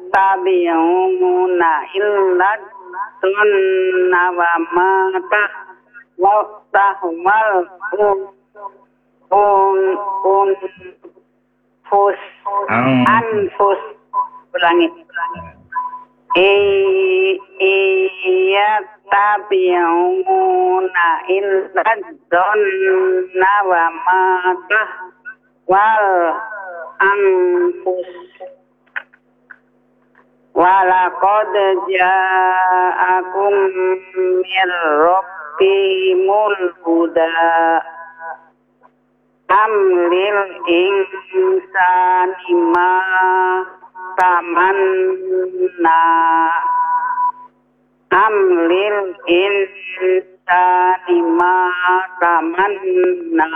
yattabi'una illa sunna wa ma tahwal anfus ulangi yattabi'una illa sunna wa ma tahwal anfus walaqad ja'akum min rabbimul huda amlil insani ma tamanna amlil insani ma tamanna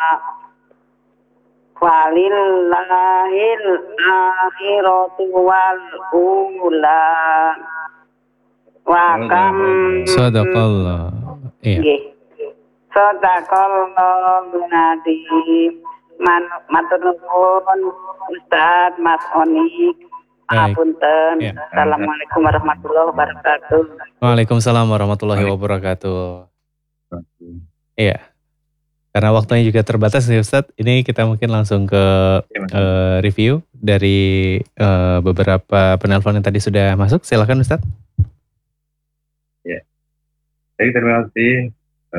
walillahil akhiratu wal ula wa kam sadaqallah. Iya. Sadaqallahu nadim. Matur nuwun Ustaz Mas Onik. Apunten. Assalamualaikum warahmatullahi wabarakatuh. Waalaikumsalam warahmatullahi wabarakatuh. Iya. Karena waktunya juga terbatas nih Ustadz, ini kita mungkin langsung ke review dari beberapa penelpon yang tadi sudah masuk. Silakan Ustadz. Ya, baik, terima kasih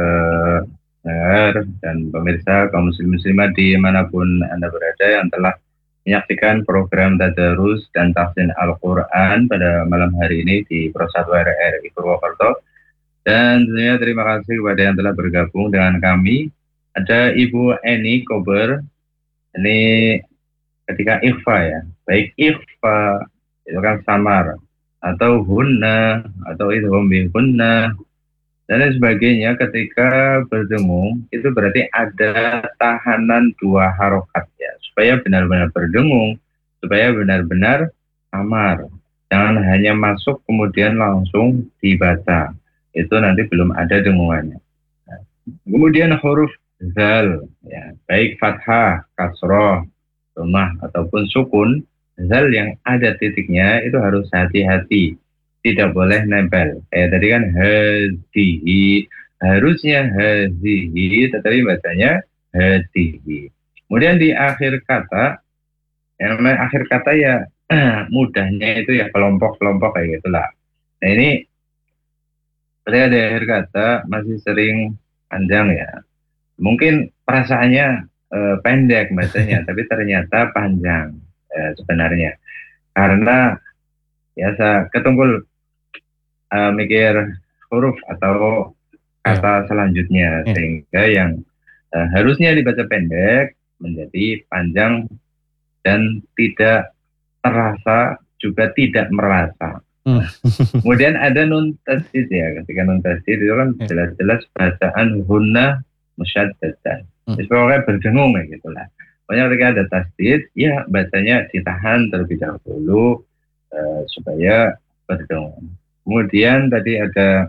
dan pemirsa kaum muslimat dimanapun Anda berada yang telah menyaksikan program Tadarus dan Tafsir Al-Quran pada malam hari ini di Pro 1 RRI Purwokerto. Dan tentunya terima kasih kepada yang telah bergabung dengan kami. Ada Ibu Eni Kober, ini ketika ikhfa ya, baik ikhfa itu kan samar, atau hunna, atau idgham bi hunna, dan lain sebagainya. Ketika berdengung, itu berarti ada tahanan dua harokat ya, supaya benar-benar berdengung, supaya benar-benar samar. Jangan hanya masuk kemudian langsung dibaca, itu nanti belum ada dengungannya. Nah, kemudian huruf zal, ya, baik fathah, kasroh, dhammah ataupun sukun, zal yang ada titiknya itu harus hati-hati, tidak boleh nempel. Kayak tadi kan hadihi, harusnya hadihi, tetapi bacanya hadihi. Kemudian di akhir kata, yang namanya akhir kata ya mudahnya itu ya kelompok-kelompok kayak gitulah. Nah ini ketika di akhir kata masih sering panjang ya. Mungkin perasaannya pendek bacanya, tapi ternyata panjang sebenarnya. Karena biasa ketunggul mikir huruf atau kata selanjutnya, sehingga yang harusnya dibaca pendek menjadi panjang dan tidak terasa juga tidak merasa. Kemudian ada nun tasdid ya, ketika nun tasdid itu kan jelas-jelas bacaan hunna musyaddadah. Pokoknya berdengung ya gitulah. Pokoknya ketika ada tasdid, ya bacanya ditahan terlebih dahulu supaya berdengung. Kemudian tadi ada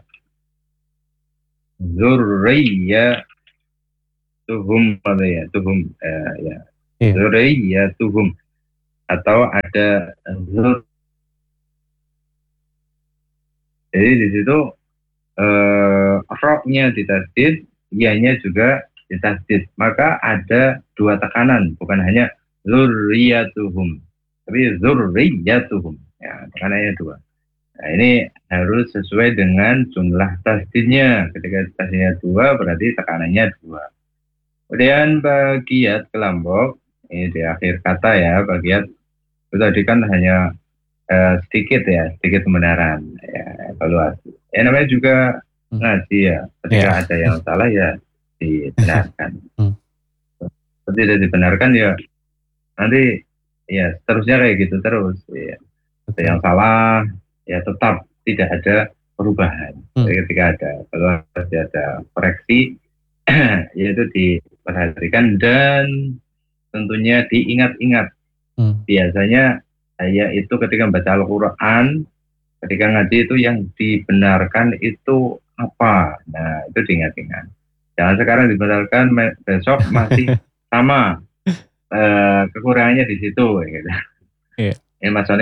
zurriyatuhum ya, tuhum ya. Zurriyatuhum, atau ada zur. Jadi di situ roknya ditasdid, ianya juga ditasdid, maka ada dua tekanan, bukan hanya zurriyatuhum, tapi zurriyatuhum, ya, tekanannya dua. Nah ini harus sesuai dengan jumlah tasdidnya. Ketika tasdidnya dua berarti tekanannya dua. Kemudian bagiat kelompok, ini di akhir kata ya, bagiat itu tadi kan hanya sedikit ya, sedikit pembenaran ya, evaluasi. Ya namanya juga ngaji ya, ketika ada yang salah ya dibenarkan. Tidak dibenarkan ya nanti ya seterusnya kayak gitu terus ya. Ada yang salah ya tetap tidak ada perubahan. Jadi ketika ada kalau ada koreksi yaitu diperhatikan dan tentunya diingat-ingat. Biasanya saya itu ketika membaca Al-Quran, ketika ngaji itu yang dibenarkan itu apa? Nah, itu diingat-ingat. Jangan sekarang dibenarkan, besok masih sama kekurangannya di situ. Gitu. Ini Mas Sonik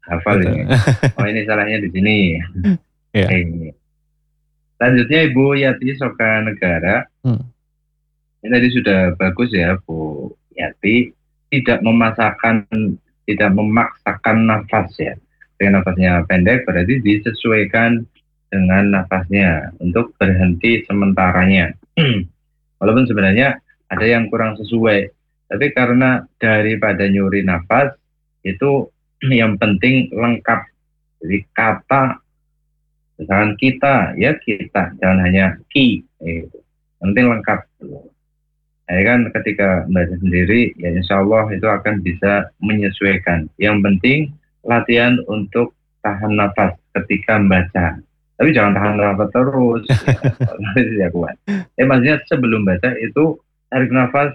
hafal ini. Oh ini salahnya di sini. Iya. Selanjutnya Ibu Yati Soka Negara. Ini tadi sudah bagus ya Bu Yati. Tidak memaksakan nafas ya. Dengan nafasnya pendek berarti disesuaikan dengan nafasnya untuk berhenti sementaranya. Walaupun sebenarnya ada yang kurang sesuai, tapi karena daripada nyuri nafas itu yang penting lengkap. Jadi kata misalkan kita, ya kita, jangan hanya ki. Yang penting lengkap. Nah, kan ketika membaca sendiri, ya insya Allah itu akan bisa menyesuaikan. Yang penting latihan untuk tahan nafas ketika membaca. Tapi jangan tahan nafas terus, nanti tidak kuat. Maksudnya sebelum baca itu tarik nafas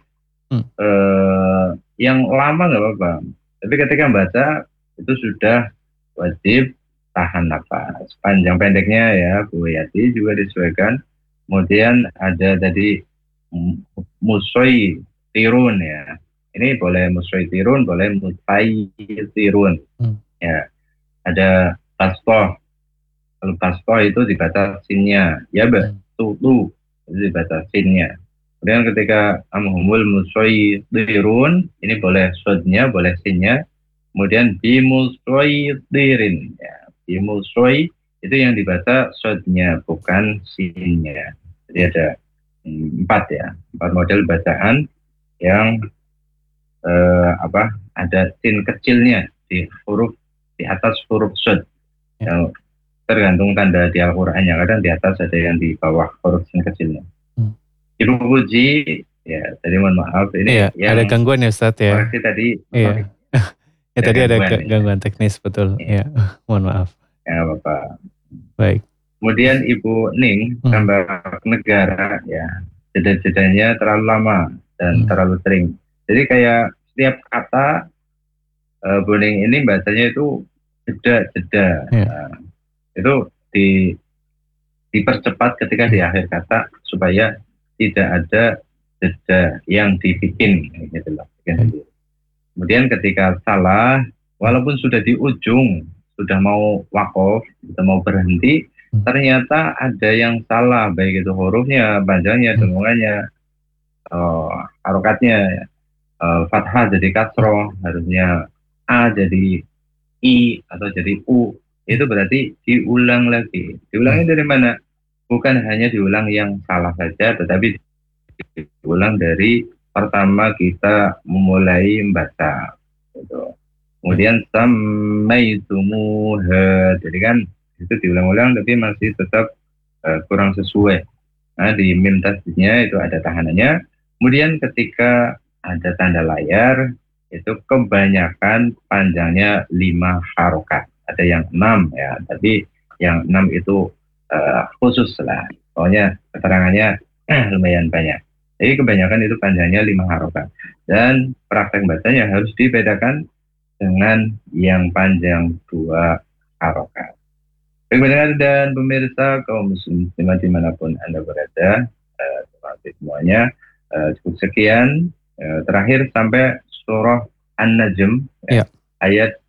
yang lama nggak apa-apa. Tapi ketika membaca itu sudah wajib tahan nafas. Panjang pendeknya ya Bu Yati juga disesuaikan. Kemudian ada tadi musoi tirun ya. Ini boleh musoi tirun, boleh musai tirun. Ya. Ada tastoh. Kalau tastoh itu dibaca sinnya. Ya betul itu dibaca sinnya. Kemudian ketika amhumul musoi tirun, ini boleh sodnya, boleh sinnya. Kemudian bimusoi tirin. Ya. Bimusoi itu yang dibaca sodnya, bukan sinnya. Jadi ada 4 model bacaan yang ada sin kecilnya di atas huruf sod yang tergantung tanda di Al-Quran, yang kadang di atas ada yang di bawah huruf sin kecilnya. Ibu Puji ya tadi mohon maaf ini yang ada gangguan ya Ustaz ya. Tadi ya tadi ada gangguan teknis betul ya. Mohon maaf ya Bapak. Baik. Kemudian Ibu Ning tambah negara ya, jeda-jedanya terlalu lama dan terlalu sering. Jadi kayak setiap kata Bu Ning ini bacanya itu jeda-jeda. Nah, itu dipercepat ketika di akhir kata supaya tidak ada jeda yang dibikin gitu loh. Kemudian ketika salah, walaupun sudah di ujung, sudah mau wakof, sudah mau berhenti, ternyata ada yang salah, baik itu hurufnya, panjangnya, dengungannya, harokatnya, fathah jadi kasroh, harusnya A jadi I atau jadi U, itu berarti diulang lagi. Diulangnya dari mana? Bukan hanya diulang yang salah saja, tetapi diulang dari pertama kita memulai membaca. Gitu. Kemudian samaitumuha, jadi kan itu diulang-ulang tapi masih tetap kurang sesuai. Nah di mim tasdidnya itu ada tahanannya. Kemudian ketika ada tanda layar itu kebanyakan panjangnya 5 harokat. Ada yang 6 ya, tapi yang 6 itu khusus lah. Pokoknya keterangannya lumayan banyak. Jadi kebanyakan itu panjangnya 5 harokat. Dan praktek bacanya harus dibedakan dengan yang panjang 2 harokat. Baik dan pemirsa kaum muslimat dimanapun Anda berada, terima kasih semuanya. Cukup sekian. Terakhir sampai surah An-Najm ayat